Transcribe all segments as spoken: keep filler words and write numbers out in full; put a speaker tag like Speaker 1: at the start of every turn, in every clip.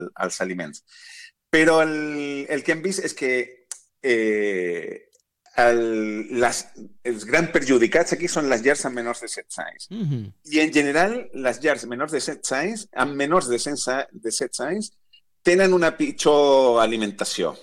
Speaker 1: als aliments. Però el, el que hem vist és que eh, el, les, els grans perjudicats aquí són les llars amb menors de setze anys.
Speaker 2: Mm-hmm.
Speaker 1: I en general, les llars menors de setze anys, amb menors de, sense, de setze anys, tenen una pitjor alimentació.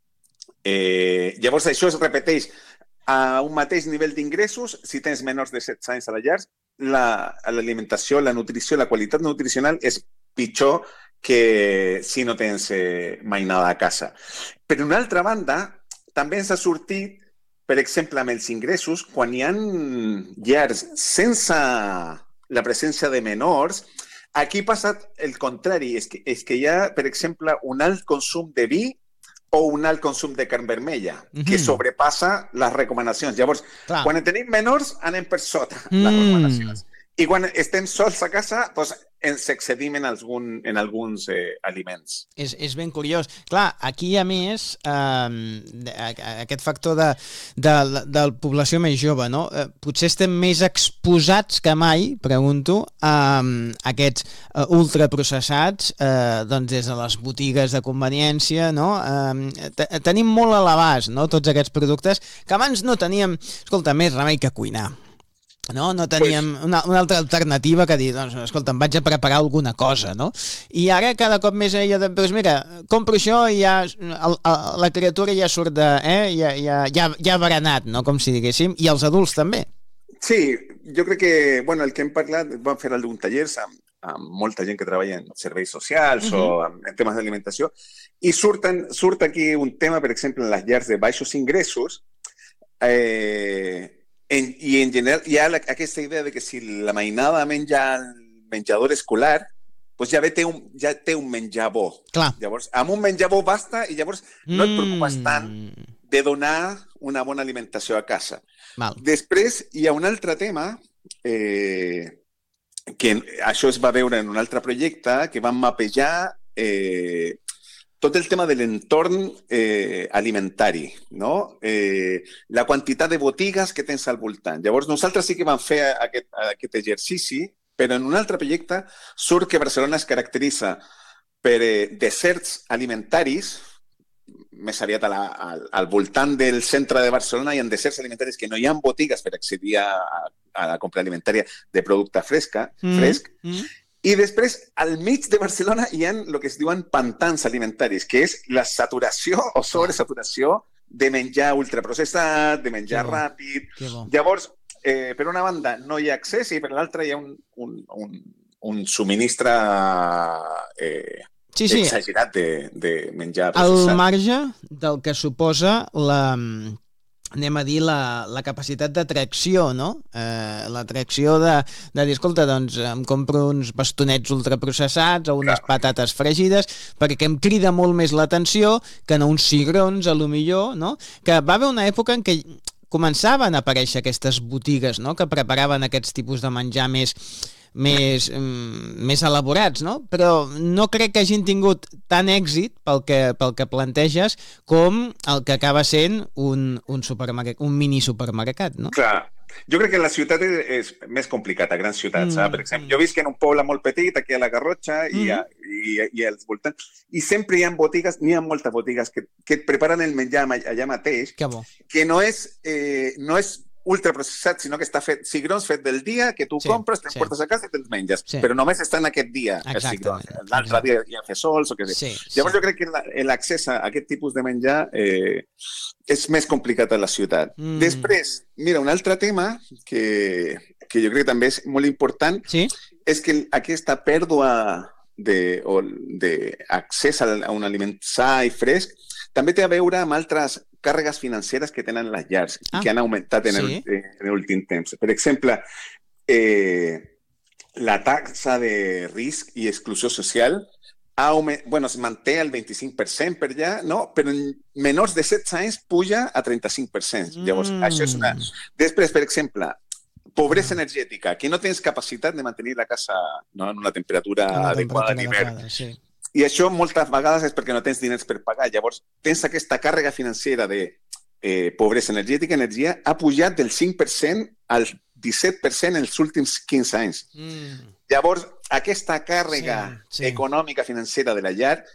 Speaker 1: Eh, llavors, això es repeteix a un mateix nivell d'ingressos. Si tens menors de setze anys a la llar, l'alimentació, la, la nutrició, la qualitat nutricional és pitjor que si no tens eh, mainada a casa. Per una altra banda, també ens ha sortit, per exemple, amb els ingressos, quan hi ha llars sense la presència de menors, aquí ha passat el contrari, és que, és que hi ha, per exemple, un alt consum de vi o un alt consum de carn vermella, mm-hmm. que sobrepassa les recomanacions. Llavors, clar, quan tenim menors, anem per sota mm. les recomanacions. I quan estem sols a casa, doncs ens excedim en, algun, en alguns eh, aliments.
Speaker 2: És, és ben curiós. Clar, aquí, a més, eh, aquest factor de, de, de la població més jove, no? Eh, potser estem més exposats que mai, pregunto, a, a aquests uh, ultraprocessats, eh, doncs des de les botigues de conveniència, no? Eh, t- tenim molt a l'abast, no?, tots aquests productes que abans no teníem, escolta, més remei que cuinar. No, no teníem una, una altra alternativa que dir, doncs, escolta, em vaig a preparar alguna cosa, no? I ara cada cop més ella, doncs mira, compro això i ja el, el, la criatura ja surt de, eh, ja, ja, ja, ja ha berenat, no?, com si diguéssim, i els adults també.
Speaker 1: Sí, jo crec que, bueno, el que hem parlat, vam fer algun tallers amb, amb molta gent que treballa en serveis socials uh-huh. o en, en temes d'alimentació, i surten, surt aquí un tema, per exemple, en les llars de baixos ingressos, eh, En, i en general hi ha la, aquesta idea de que si la mainada menja el menjador escolar, doncs ja té un, ja té un menjar bo.
Speaker 2: Clar.
Speaker 1: Llavors, amb un menjar bo basta i llavors no et preocupes tant de donar una bona alimentació a casa.
Speaker 2: Val.
Speaker 1: Després hi ha un altre tema, eh, que això es va veure en un altre projecte, que van mapejar eh, tot el tema de l'entorn eh, alimentari, no? Eh, la quantitat de botigues que tens al voltant. Llavors, nosaltres sí que vam fer aquest, aquest exercici, però en un altre projecte surt que Barcelona es caracteritza per eh, deserts alimentaris, més aviat a la, al, al voltant del centre de Barcelona hi ha deserts alimentaris que no hi ha botigues per accedir a, a la compra alimentària de producte fresca, mm. fresc, mm. I després, al mig de Barcelona hi ha el que es diuen pantans alimentaris, que és la saturació o sobresaturació de menjar ultraprocessat, de menjar
Speaker 2: que
Speaker 1: ràpid.
Speaker 2: Bo.
Speaker 1: Llavors, eh, per una banda no hi ha accés i per l'altra hi ha un, un, un, un subministre eh, sí, sí. exagerat de, de menjar processat.
Speaker 2: Al marge del que suposa la... anem a dir, la, la capacitat d'atracció, no? Eh, l'atracció de, de dir, escolta, doncs em compro uns bastonets ultraprocessats o unes Clar. patates fregides, perquè em crida molt més l'atenció que no uns cigrons, a lo millor, no? Que va haver una època en què començaven a aparèixer aquestes botigues, no?, que preparaven aquests tipus de menjar més... Més, mm, més elaborats, no? Però no crec que hagin tingut tant èxit pel que, pel que planteges com el que acaba sent un, un, supermercat, un mini supermercat, no?
Speaker 1: Clar. Jo crec que la ciutat és, és més complicat, a grans ciutats. Mm. Eh? Per exemple, jo visc en un poble molt petit, aquí a la Garrotxa, mm. i, a, i, i als voltants, i sempre hi ha botigues, n'hi ha moltes botigues que, que et preparen el menjar allà mateix,
Speaker 2: que, bo.
Speaker 1: que no és, eh, no és ultraprocessat, sinó que està fet cigrons fet del dia, que tu sí, compres, te'n sí. portes a casa i te'ls menges. Sí. Però només està en aquest dia, els cigrons. L'altre dia hi ha fesols o què sé. Sí, Llavors sí. jo crec que l'accés a aquest tipus de menjar eh, és més complicat a la ciutat. Mm. Després, mira, un altre tema que, que jo crec que també és molt important
Speaker 2: sí?
Speaker 1: és que aquesta pèrdua d'accés a, a un aliment sa i fresc també té a veure amb altres càrregues financeres que tenen les llars ah, i que han augmentat en, sí? el, en l'últim temps. Per exemple, eh, la taxa de risc i exclusió social ha augment... bueno, es manté al vint-i-cinc per cent per allà, no? Però en menors de setze anys puja a trenta-cinc per cent. Llavors, mm. això és una... Després, per exemple, pobresa mm. energètica, que no tens capacitat de mantenir la casa, no, en una temperatura una adequada a l'hivern. Sí. I això moltes vegades és perquè no tens diners per pagar. Llavors, tens aquesta càrrega financera de eh, pobresa energètica, energia, ha pujat del cinc per cent al disset per cent en els últims quinze anys. Mm. Llavors, aquesta càrrega sí, sí. econòmica financera de la llar